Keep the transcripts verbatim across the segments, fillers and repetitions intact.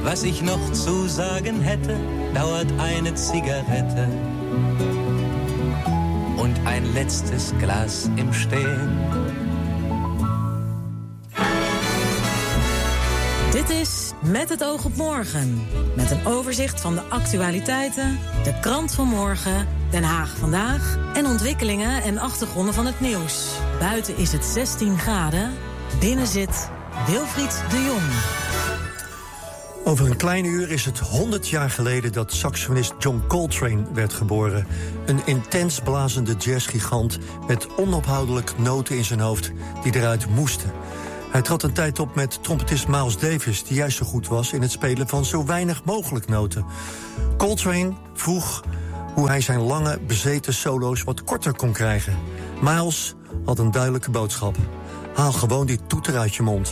Was ich noch zu sagen hätte, dauert eine Zigarette und ein letztes Glas im Stehen. Dit is Met het oog op morgen. Met een overzicht van de actualiteiten, de krant van morgen, Den Haag vandaag en ontwikkelingen en achtergronden van het nieuws. Buiten is het zestien graden, binnen zit Wilfried de Jong. Over een klein uur is het honderd jaar geleden dat saxofonist John Coltrane werd geboren. Een intens blazende jazzgigant met onophoudelijk noten in zijn hoofd die eruit moesten. Hij trad een tijd op met trompetist Miles Davis, die juist zo goed was in het spelen van zo weinig mogelijk noten. Coltrane vroeg hoe hij zijn lange, bezeten solo's wat korter kon krijgen. Miles had een duidelijke boodschap. Haal gewoon die toeter uit je mond.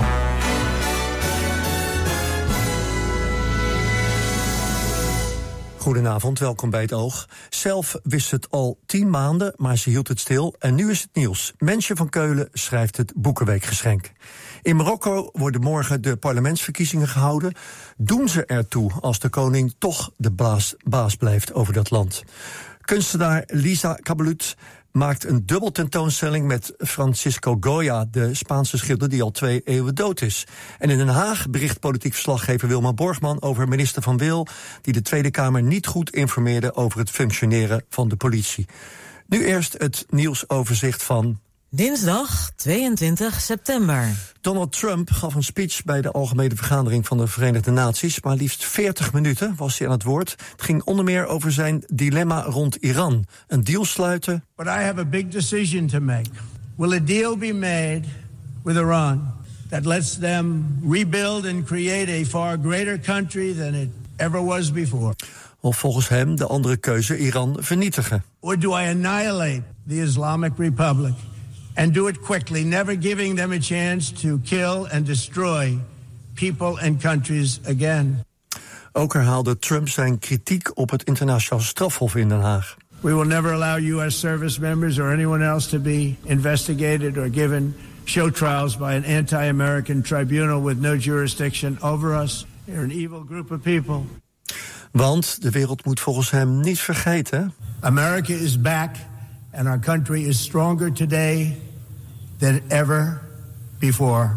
Goedenavond, welkom bij Het Oog. Zelf wist het al tien maanden, maar ze hield het stil. En nu is het nieuws. Mensje van Keulen schrijft het Boekenweekgeschenk. In Marokko worden morgen de parlementsverkiezingen gehouden. Doen ze ertoe als de koning toch de baas, baas blijft over dat land? Kunstenaar Lisa Cabelut maakt een dubbel tentoonstelling met Francisco Goya, de Spaanse schilder die al twee eeuwen dood is. En in Den Haag bericht politiek verslaggever Wilma Borgman over minister Van Wil, die de Tweede Kamer niet goed informeerde over het functioneren van de politie. Nu eerst het nieuwsoverzicht van dinsdag tweeëntwintig september. Donald Trump gaf een speech bij de Algemene Vergadering van de Verenigde Naties. Maar liefst veertig minuten was hij aan het woord. Het ging onder meer over zijn dilemma rond Iran. Een deal sluiten. But I have a big decision to make. Will a deal be made with Iran that lets them rebuild and create a far greater country than it ever was before? Of volgens hem de andere keuze Iran vernietigen. Or do I annihilate the Islamic Republic? And do it quickly, never giving them a chance to kill and destroy people and countries again. Ook herhaalde Trump zijn kritiek op het internationaal strafhof in Den Haag. We will never allow U S service members or anyone else to be investigated or given show trials by an anti-American tribunal with no jurisdiction over us. They're an evil group of people. Want de wereld moet volgens hem niet vergeten. America is back. And our country is stronger today than ever before.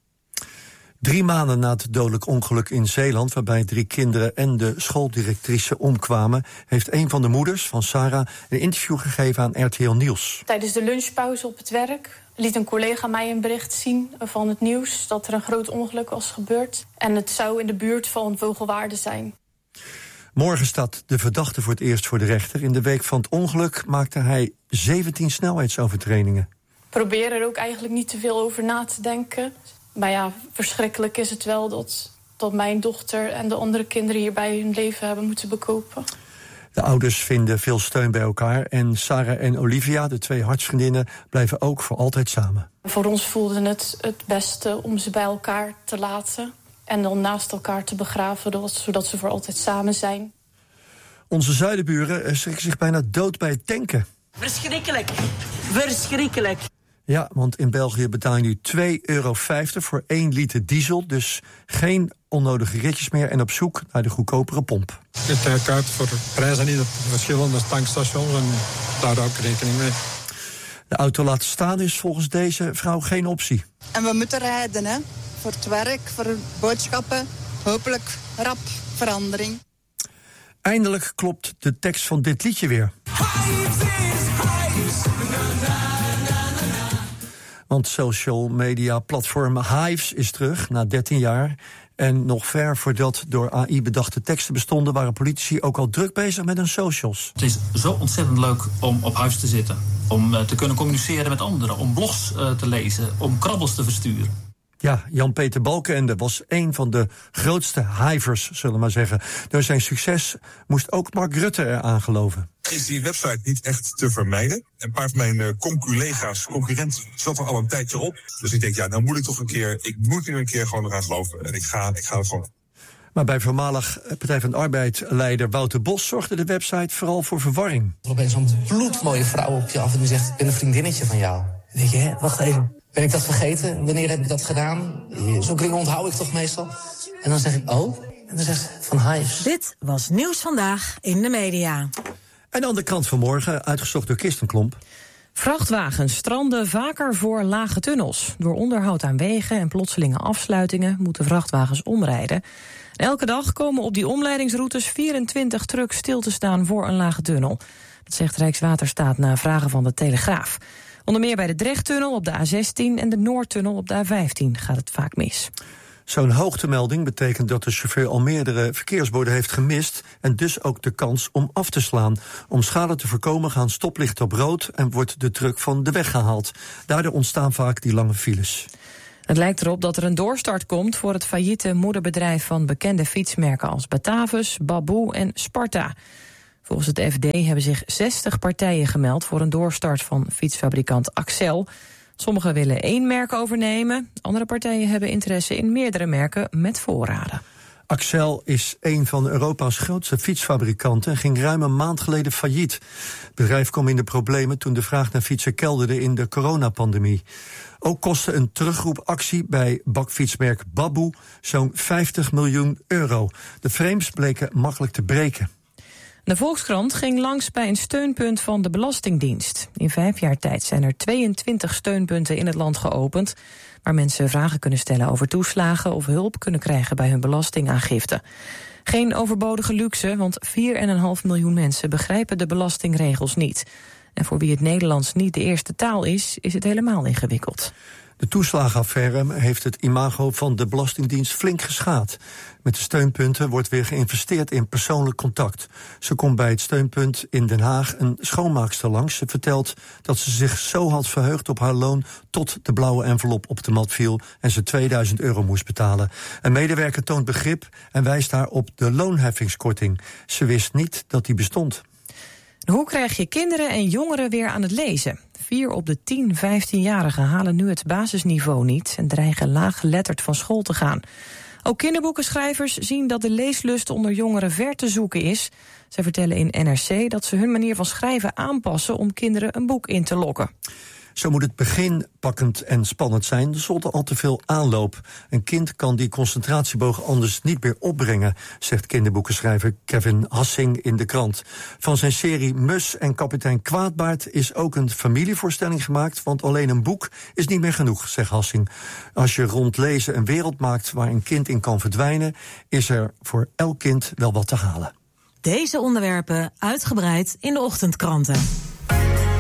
Drie maanden na het dodelijk ongeluk in Zeeland, waarbij drie kinderen en de schooldirectrice omkwamen, heeft een van de moeders van Sarah een interview gegeven aan R T L Nieuws. Tijdens de lunchpauze op het werk liet een collega mij een bericht zien van het nieuws dat er een groot ongeluk was gebeurd. En het zou in de buurt van Vogelwaarde zijn. Morgen staat de verdachte voor het eerst voor de rechter. In de week van het ongeluk maakte hij zeventien snelheidsovertredingen. Probeer er ook eigenlijk niet te veel over na te denken. Maar ja, verschrikkelijk is het wel dat, dat mijn dochter en de andere kinderen hierbij hun leven hebben moeten bekopen. De ouders vinden veel steun bij elkaar. En Sarah en Olivia, de twee hartsvriendinnen, blijven ook voor altijd samen. Voor ons voelde het het beste om ze bij elkaar te laten. En dan naast elkaar te begraven, zodat ze voor altijd samen zijn. Onze zuidenburen schrikken zich bijna dood bij het tanken. Verschrikkelijk. Verschrikkelijk. Ja, want in België betaal je nu twee euro vijftig voor één liter diesel. Dus geen onnodige ritjes meer en op zoek naar de goedkopere pomp. Je kijkt uit voor prijzen in de verschillende tankstations en daar ook rekening mee. De auto laten staan is volgens deze vrouw geen optie. En we moeten rijden, hè. Voor het werk, voor boodschappen, hopelijk rap verandering. Eindelijk klopt de tekst van dit liedje weer. Want social media platform Hives is terug na dertien jaar. En nog ver voordat door A I bedachte teksten bestonden, waren politici ook al druk bezig met hun socials. Het is zo ontzettend leuk om op Hives te zitten. Om uh, te kunnen communiceren met anderen, om blogs uh, te lezen, om krabbels te versturen. Ja, Jan-Peter Balkenende was een van de grootste hivers, zullen we maar zeggen. Door zijn succes moest ook Mark Rutte eraan geloven. Is die website niet echt te vermijden? Een paar van mijn uh, conculega's, concurrenten, zat er al een tijdje op. Dus ik denk, ja, nou moet ik toch een keer, ik moet nu een keer gewoon eraan geloven. En ik ga, ik ga het gewoon. Maar bij voormalig Partij van de Arbeid-leider Wouter Bos zorgde de website vooral voor verwarring. Er opeens zo'n bloedmooie vrouw op je af en die zegt, ik ben een vriendinnetje van jou. Dan denk je, hé, wacht even. ben ik dat vergeten? Wanneer heb ik dat gedaan? Zo'n kring onthoud ik toch meestal? En dan zeg ik, oh. En dan zegt ze, van Hives. Dit was Nieuws Vandaag in de media. En dan de krant van morgen, uitgezocht door Kirsten Klomp. Vrachtwagens stranden vaker voor lage tunnels. Door onderhoud aan wegen en plotselinge afsluitingen moeten vrachtwagens omrijden. En elke dag komen op die omleidingsroutes vierentwintig trucks stil te staan voor een lage tunnel. Dat zegt Rijkswaterstaat na vragen van de Telegraaf. Onder meer bij de Drechttunnel op de A zestien en de Noordtunnel op de A vijftien gaat het vaak mis. Zo'n hoogtemelding betekent dat de chauffeur al meerdere verkeersborden heeft gemist en dus ook de kans om af te slaan. Om schade te voorkomen gaan stoplichten op rood en wordt de truck van de weg gehaald. Daardoor ontstaan vaak die lange files. Het lijkt erop dat er een doorstart komt voor het failliete moederbedrijf van bekende fietsmerken als Batavus, Baboe en Sparta. Volgens het F D hebben zich zestig partijen gemeld voor een doorstart van fietsfabrikant Accel. Sommigen willen één merk overnemen. Andere partijen hebben interesse in meerdere merken met voorraden. Accel is een van Europa's grootste fietsfabrikanten en ging ruim een maand geleden failliet. Het bedrijf kwam in de problemen toen de vraag naar fietsen kelderde in de coronapandemie. Ook kostte een terugroepactie bij bakfietsmerk Baboe zo'n vijftig miljoen euro. De frames bleken makkelijk te breken. De Volkskrant ging langs bij een steunpunt van de Belastingdienst. In vijf jaar tijd zijn er tweeëntwintig steunpunten in het land geopend, waar mensen vragen kunnen stellen over toeslagen of hulp kunnen krijgen bij hun belastingaangifte. Geen overbodige luxe, want vier komma vijf miljoen mensen begrijpen de belastingregels niet. En voor wie het Nederlands niet de eerste taal is, is het helemaal ingewikkeld. De toeslagenaffaire heeft het imago van de Belastingdienst flink geschaad. Met de steunpunten wordt weer geïnvesteerd in persoonlijk contact. Zo komt bij het steunpunt in Den Haag een schoonmaakster langs. Ze vertelt dat ze zich zo had verheugd op haar loon tot de blauwe envelop op de mat viel en ze tweeduizend euro moest betalen. Een medewerker toont begrip en wijst haar op de loonheffingskorting. Ze wist niet dat die bestond. Hoe krijg je kinderen en jongeren weer aan het lezen? Vier op de tien vijftienjarigen halen nu het basisniveau niet en dreigen laaggeletterd van school te gaan. Ook kinderboekenschrijvers zien dat de leeslust onder jongeren ver te zoeken is. Zij vertellen in N R C dat ze hun manier van schrijven aanpassen om kinderen een boek in te lokken. Zo moet het begin pakkend en spannend zijn, zonder al te veel aanloop. Een kind kan die concentratieboog anders niet meer opbrengen, zegt kinderboekenschrijver Kevin Hassing in de krant. Van zijn serie Mus en kapitein Kwaadbaard is ook een familievoorstelling gemaakt, want alleen een boek is niet meer genoeg, zegt Hassing. Als je rond lezen een wereld maakt waar een kind in kan verdwijnen, is er voor elk kind wel wat te halen. Deze onderwerpen uitgebreid in de ochtendkranten.